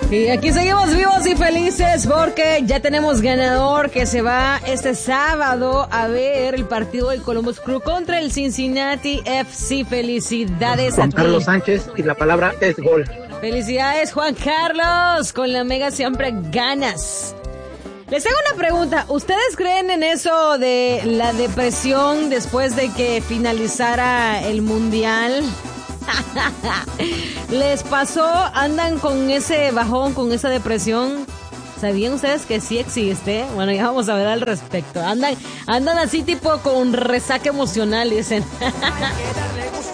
Y aquí seguimos vivos y felices porque ya tenemos ganador que se va este sábado a ver el partido del Columbus Crew contra el Cincinnati FC. Felicidades Juan a ti. Carlos Sánchez, y la palabra es gol. Felicidades, Juan Carlos. Con la Mega siempre ganas. Les hago una pregunta. ¿Ustedes creen en eso de la depresión después de que finalizara el Mundial? ¿Les pasó? ¿Andan con ese bajón, con esa depresión? ¿Sabían ustedes que sí existe? Bueno, ya vamos a ver al respecto. Andan así tipo con resaca emocional, dicen.